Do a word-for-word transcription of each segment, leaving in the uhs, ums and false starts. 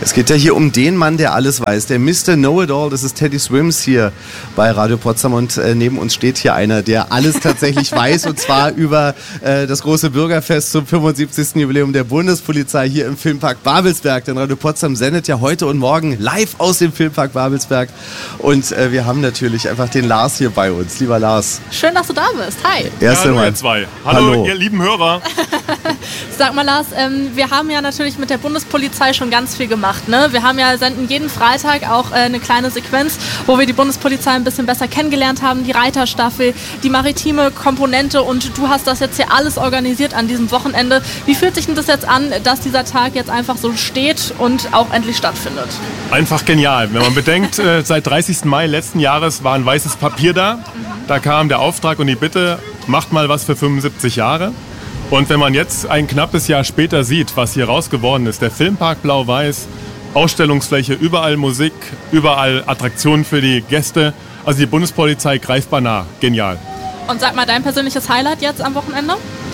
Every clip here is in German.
Es geht ja hier um den Mann, der alles weiß. Der Mister Know-it-all, das ist Teddy Swims hier bei Radio Potsdam. Und äh, neben uns steht hier einer, der alles tatsächlich weiß. Und zwar über äh, das große Bürgerfest zum fünfundsiebzigsten Jubiläum der Bundespolizei hier im Filmpark Babelsberg. Denn Radio Potsdam sendet ja heute und morgen live aus dem Filmpark Babelsberg. Und äh, wir haben natürlich einfach den Lars hier bei uns. Lieber Lars. Schön, dass du da bist. Hi. Erste ja, hallo, Mal. ihr zwei. Hallo, Hallo, ihr lieben Hörer. Sag mal, Lars, ähm, wir haben ja natürlich mit der Bundespolizei schon ganz viel gemacht. Ne? Wir haben ja senden jeden Freitag auch äh, eine kleine Sequenz, wo wir die Bundespolizei ein bisschen besser kennengelernt haben, die Reiterstaffel, die maritime Komponente, und du hast das jetzt hier alles organisiert an diesem Wochenende. Wie fühlt sich denn das jetzt an, dass dieser Tag jetzt einfach so steht und auch endlich stattfindet? Einfach genial. Wenn man bedenkt, äh, seit dreißigsten Mai letzten Jahres war ein weißes Papier da. Da kam der Auftrag und die Bitte, macht mal was für fünfundsiebzig Jahre. Und wenn man jetzt ein knappes Jahr später sieht, was hier raus geworden ist, der Filmpark Blau-Weiß, Ausstellungsfläche, überall Musik, überall Attraktionen für die Gäste. Also die Bundespolizei greifbar nah. Genial. Und sag mal, dein persönliches Highlight jetzt am Wochenende?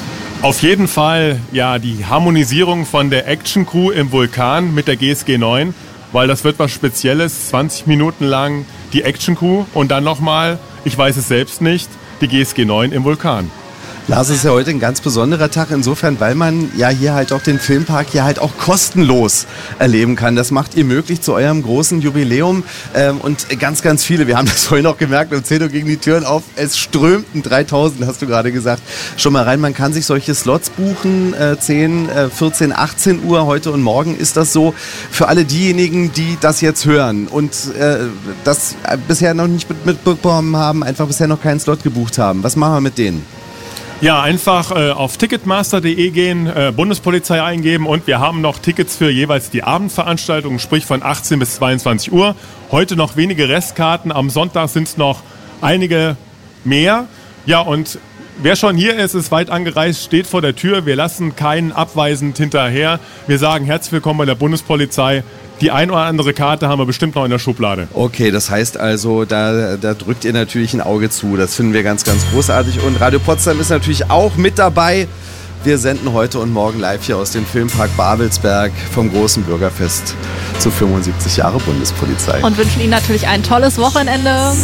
Auf jeden Fall ja die Harmonisierung von der Action Crew im Vulkan mit der G S G neun, weil das wird was Spezielles, zwanzig Minuten lang die Action Crew und dann nochmal, ich weiß es selbst nicht, die G S G neun im Vulkan. Lars, es ist ja heute ein ganz besonderer Tag insofern, weil man ja hier halt auch den Filmpark hier halt auch kostenlos erleben kann. Das macht ihr möglich zu eurem großen Jubiläum ähm, und ganz, ganz viele. Wir haben das vorhin auch gemerkt, um zehn Uhr gingen die Türen auf. Es strömten dreitausend, hast du gerade gesagt, schon mal rein. Man kann sich solche Slots buchen, äh, zehn, vierzehn, achtzehn Uhr heute und morgen ist das so. Für alle diejenigen, die das jetzt hören und äh, das bisher noch nicht mitbekommen haben, einfach bisher noch keinen Slot gebucht haben. Was machen wir mit denen? Ja, einfach äh, auf ticketmaster punkt de gehen, äh, Bundespolizei eingeben und wir haben noch Tickets für jeweils die Abendveranstaltungen, sprich von achtzehn bis zweiundzwanzig Uhr. Heute noch wenige Restkarten, am Sonntag sind es noch einige mehr. Ja, und wer schon hier ist, ist weit angereist, steht vor der Tür. Wir lassen keinen abweisend hinterher. Wir sagen herzlich willkommen bei der Bundespolizei. Die ein oder andere Karte haben wir bestimmt noch in der Schublade. Okay, das heißt also, da, da drückt ihr natürlich ein Auge zu. Das finden wir ganz, ganz großartig. Und Radio Potsdam ist natürlich auch mit dabei. Wir senden heute und morgen live hier aus dem Filmpark Babelsberg vom großen Bürgerfest zu fünfundsiebzig Jahre Bundespolizei. Und wünschen Ihnen natürlich ein tolles Wochenende.